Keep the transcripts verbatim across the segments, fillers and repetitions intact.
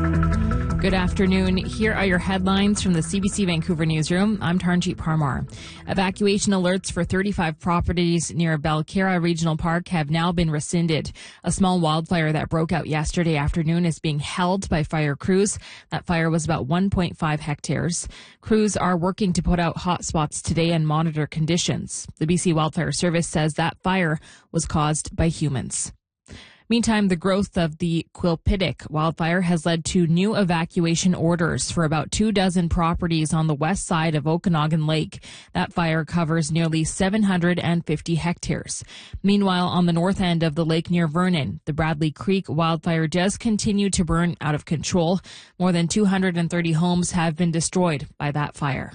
Good afternoon. Here are your headlines from the C B C Vancouver newsroom. I'm Tarnjeet Parmar. Evacuation alerts for thirty-five properties near Belcarra Regional Park have now been rescinded. A small wildfire that broke out yesterday afternoon is being held by fire crews. That fire was about one point five hectares. Crews are working to put out hotspots today and monitor conditions. The B C Wildfire Service says that fire was caused by humans. Meantime, the growth of the Quilpidic wildfire has led to new evacuation orders for about two dozen properties on the west side of Okanagan Lake. That fire covers nearly seven hundred fifty hectares. Meanwhile, on the north end of the lake near Vernon, the Bradley Creek wildfire does continue to burn out of control. More than two hundred thirty homes have been destroyed by that fire.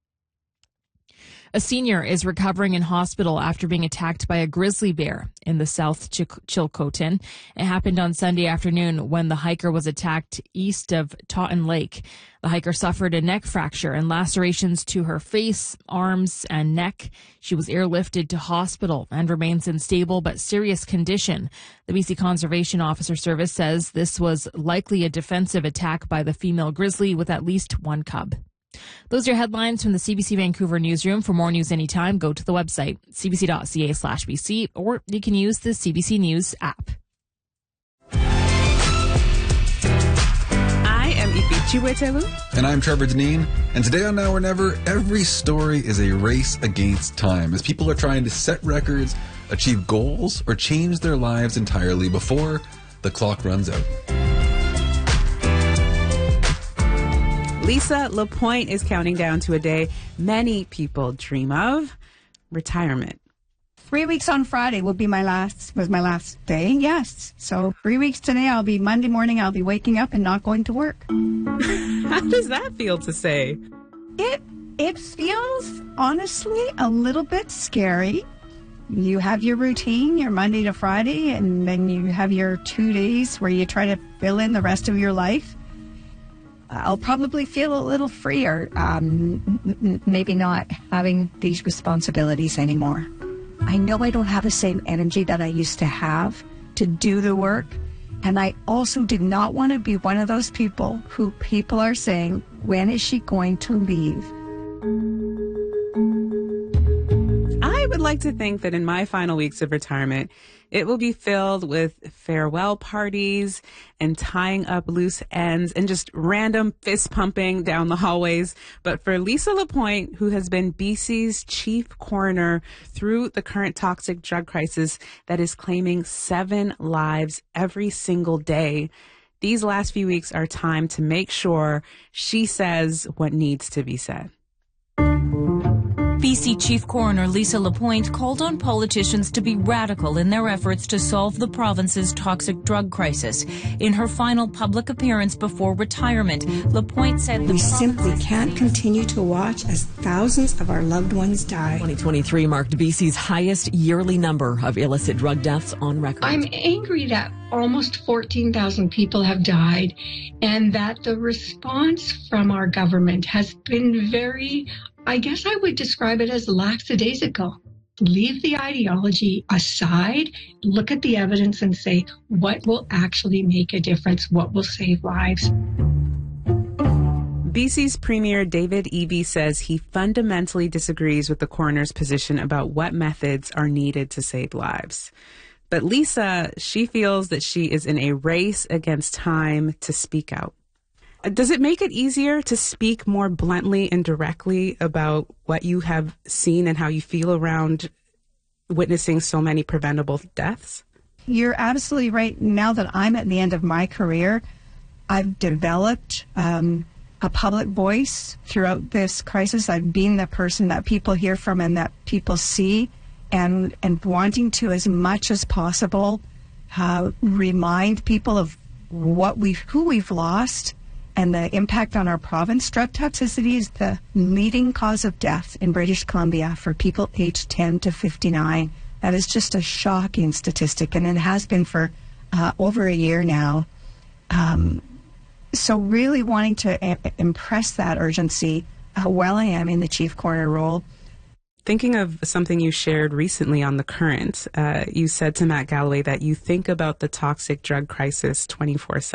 A senior is recovering in hospital after being attacked by a grizzly bear in the South Chilcotin. It happened on Sunday afternoon when the hiker was attacked east of Totten Lake. The hiker suffered a neck fracture and lacerations to her face, arms, and neck. She was airlifted to hospital and remains in stable but serious condition. The B C Conservation Officer Service says this was likely a defensive attack by the female grizzly with at least one cub. Those are your headlines from the C B C Vancouver newsroom. For more news anytime, go to the website, cbc.ca slash BC, or you can use the C B C News app. I am Ifichi Wetelu. And I'm Trevor Deneen. And today on Now or Never, every story is a race against time as people are trying to set records, achieve goals, or change their lives entirely before the clock runs out. Lisa Lapointe is counting down to a day many people dream of: retirement. Three weeks on Friday will be my last, was my last day, yes. So three weeks today, I'll be, Monday morning, I'll be waking up and not going to work. How does that feel to say? It, it feels, honestly, a little bit scary. You have your routine, your Monday to Friday, and then you have your two days where you try to fill in the rest of your life. I'll probably feel a little freer, um, m- maybe not having these responsibilities anymore. I know I don't have the same energy that I used to have to do the work. And I also did not want to be one of those people who people are saying, when is she going to leave? I would like to think that in my final weeks of retirement, it will be filled with farewell parties and tying up loose ends and just random fist pumping down the hallways. But for Lisa Lapointe, who has been B C's chief coroner through the current toxic drug crisis that is claiming seven lives every single day, these last few weeks are time to make sure she says what needs to be said. B C Chief Coroner Lisa Lapointe called on politicians to be radical in their efforts to solve the province's toxic drug crisis. In her final public appearance before retirement, Lapointe said we simply can't continue to watch as thousands of our loved ones die. twenty twenty-three marked B C's highest yearly number of illicit drug deaths on record. I'm angry that almost fourteen thousand people have died and that the response from our government has been very, I guess I would describe it as lackadaisical. Leave the ideology aside, look at the evidence and say, what will actually make a difference? What will save lives? B C's Premier David Eby says he fundamentally disagrees with the coroner's position about what methods are needed to save lives. But Lisa, she feels that she is in a race against time to speak out. Does it make it easier to speak more bluntly and directly about what you have seen and how you feel around witnessing so many preventable deaths? You're absolutely right. Now that I'm at the end of my career, I've developed um, a public voice throughout this crisis. I've been the person that people hear from and that people see, and and wanting to, as much as possible, uh, remind people of what we've, who we've lost, and the impact on our province. Drug toxicity is the leading cause of death in British Columbia for people aged ten to fifty-nine. That is just a shocking statistic, and it has been for uh, over a year now. Um, so really wanting to a- impress that urgency uh, while I am in the chief coroner role. Thinking of something you shared recently on The Current, uh, you said to Matt Galloway that you think about the toxic drug crisis twenty-four seven.